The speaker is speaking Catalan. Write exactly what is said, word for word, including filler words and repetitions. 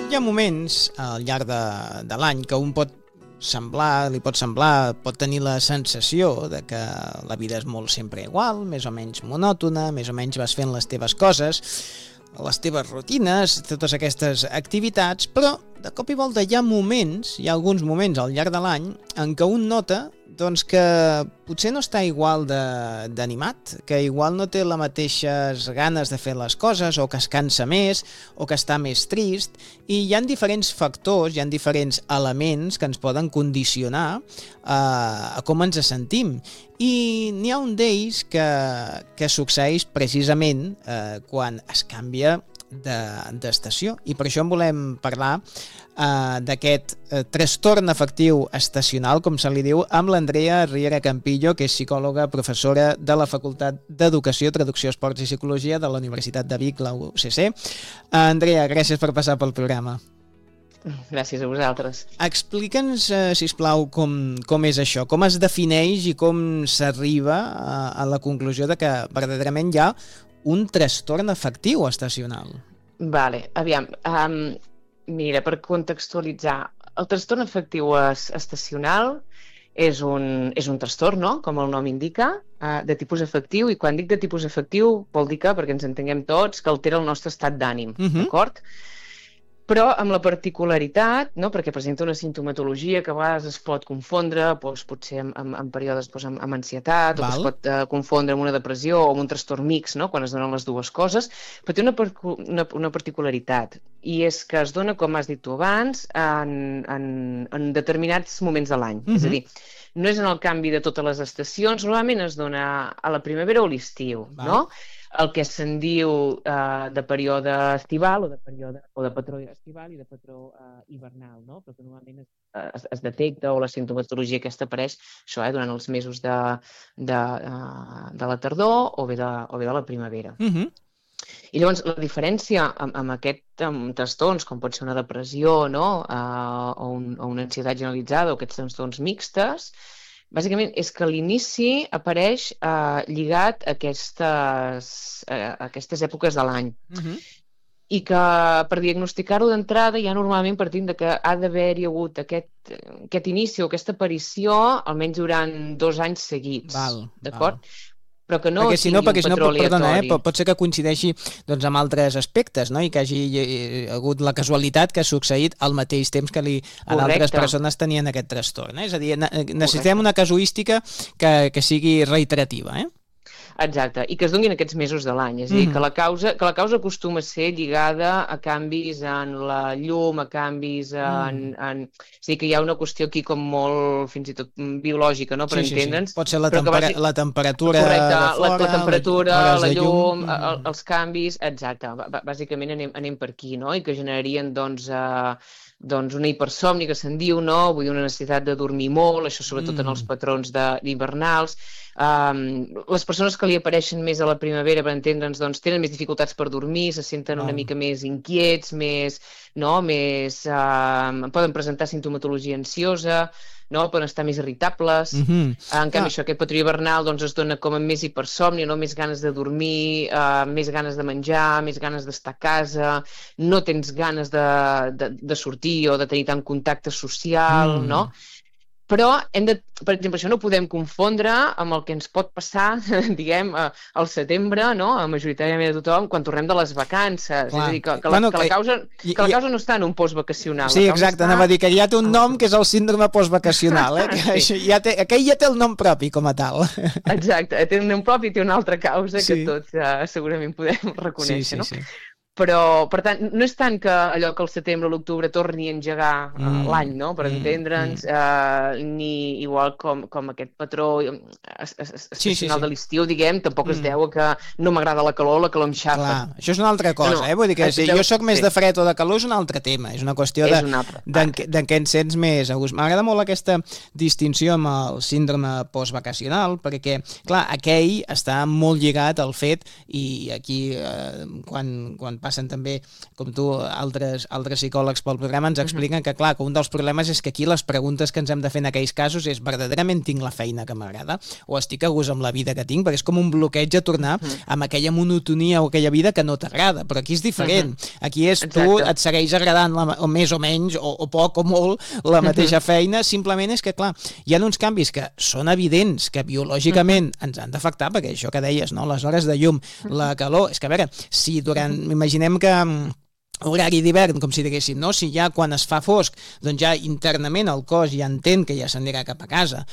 Hi ha moments al llarg de, de l'any que un pot semblar, li pot semblar, pot tenir la sensació de que la vida és molt sempre igual, més o menys monòtona, més o menys vas fent les teves coses, les teves rutines, totes aquestes activitats, però de cop i volta hi ha moments, hi ha alguns moments al llarg de l'any en què un nota doncs que potser no està igual d'animat, que igual no té les mateixes ganes de fer les coses, o que es cansa més, o que està més trist, i hi ha diferents factors, hi ha diferents elements que ens poden condicionar eh, a com ens sentim. I n'hi ha un d'ells que, que succeeix precisament eh, quan es canvia d'estació, i per això en volem parlar uh, d'aquest uh, trastorn afectiu estacional, com se li diu, amb l'Andrea Riera Campillo, que és psicòloga, professora de la Facultat d'Educació, Traducció, Esports i Psicologia de la Universitat de Vic, la U C C. Uh, Andrea, gràcies per passar pel programa. Gràcies a vosaltres. Explica'ns, uh, sisplau, com, com és això, com es defineix i com s'arriba a, a la conclusió de que verdaderament hi ha un trastorn afectiu estacional. Vale, aviam, um, mira, per contextualitzar, el trastorn afectiu es, estacional és un, és un trastorn, no?, com el nom indica, uh, de tipus afectiu, i quan dic de tipus afectiu vol dir que, perquè ens entenguem tots, que altera el nostre estat d'ànim, uh-huh. D'acord? Però amb la particularitat, no?, perquè presenta una simptomatologia que a vegades es pot confondre, doncs, potser en, en, en períodes doncs, amb, amb ansietat, Val. O que es pot uh, confondre amb una depressió o amb un trastorn mixt, no?, quan es donen les dues coses, però té una, una, una particularitat, i és que es dona, com has dit tu abans, en, en, en determinats moments de l'any. Uh-huh. És a dir, no és en el canvi de totes les estacions, normalment es dona a la primavera o l'estiu, no?, el que se'n diu uh, de període estival o de període o de patró estival i de patró uh, hivernal, no? Però que normalment es, es, es detecta, o la simptomatologia aquesta apareix això, eh, durant els mesos de, de, uh, de la tardor o bé de, o bé de la primavera. Uh-huh. I llavors la diferència amb, amb aquests amb trastorns, com pot ser una depressió, no? uh, o, un, o una ansietat generalitzada, o aquests trastorns mixtes, bàsicament és que l'inici apareix eh, lligat a aquestes, a aquestes èpoques de l'any. Uh-huh. I que per diagnosticar-ho d'entrada ja normalment partim de que ha d'haver-hi hagut aquest, aquest inici o aquesta aparició almenys durant dos anys seguits. Val, d'acord? Val. Però que no perquè si no, perquè si no, perdona, eh, pot ser que coincideixi doncs, amb altres aspectes, no? I que hagi hagut la casualitat que ha succeït al mateix temps que li, a altres persones tenien aquest trastorn. Eh? És a dir, necessitem Correcte. Una casuística que, que sigui reiterativa, eh? Exacte, i que es donin aquests mesos de l'any, és a dir, mm-hmm. que, la causa, que la causa acostuma a ser lligada a canvis en la llum, a canvis en... Mm. en... És a dir, que hi ha una qüestió aquí com molt, fins i tot, biològica, no?, per sí, entendre'ns. Sí, sí. Pot ser la, tempera bàsic... la temperatura Correcte, de fora, la, la temperatura, la, la llum, llum. El, els canvis, exacte, bàsicament anem, anem per aquí, no?, i que generarien, doncs... Eh, doncs una hipersòmnia que se'n diu, no? Vull dir, una necessitat de dormir molt, això sobretot mm. en els patrons hivernals. Um, les persones que li apareixen més a la primavera, per entendre'ns, doncs tenen més dificultats per dormir, se senten oh. una mica més inquiets, més, no? més, uh, poden presentar simptomatologia ansiosa, no? Poden estar més irritables. Mm-hmm. En canvi, ah. això, aquest patró hivernal doncs, es dona com a més hipersòmnia, no? Més ganes de dormir, uh, més ganes de menjar, més ganes d'estar a casa, no tens ganes de, de, de sortir o de tenir tant contacte social, mm. no? Però, hem de, per exemple, això no ho podem confondre amb el que ens pot passar, diguem, al setembre, no?, majoritàriament a tothom, quan tornem de les vacances. Clar. És a dir, que, que, bueno, la, que, la causa, que la causa no està en un postvacacional. Sí, exacte, està... anava a dir que ja té un nom que és el síndrome postvacacional, eh? Que sí. ja té, aquell ja té el nom propi com a tal. Exacte, té un nom propi i té una altra causa sí. que tots uh, segurament podem reconèixer, sí, sí, no? Sí. Però, per tant, no és tant que allò que al setembre o l'octubre torni a engegar uh, mm. l'any, no?, per mm. entendre'ns, mm. uh, ni igual com, com aquest patró estacional sí, sí, sí. de l'estiu, diguem, tampoc mm. es deu a que no m'agrada la calor, la calor em xafa. Clar, això és una altra cosa, no, no. eh? Vull dir que si jo sóc més sí. de fred o de calor és un altre tema, és una qüestió de, de, de què ens sents més a gust. M'agrada molt aquesta distinció amb el síndrome postvacacional, perquè, clar, aquell està molt lligat al fet, i aquí, eh, quan, quan passen també, com tu, altres, altres psicòlegs pel programa, ens expliquen que, clar, que un dels problemes és que aquí les preguntes que ens hem de fer en aquells casos és verdaderament tinc la feina que m'agrada o estic a gust amb la vida que tinc, perquè és com un bloqueig a tornar amb aquella monotonia o aquella vida que no t'agrada, però aquí és diferent. Aquí és tu, et segueix agradant la, o més o menys, o, o poc o molt, la mateixa feina, simplement és que, clar, hi ha uns canvis que són evidents, que biològicament ens han d'afectar, perquè això que deies, no? Les hores de llum, la calor, és que a veure, si durant, imaginem que horari d'hivern, com si diguéssim, no? Si ja quan es fa fosc, doncs ja internament el cos ja entén que ja s'anirà cap a casa,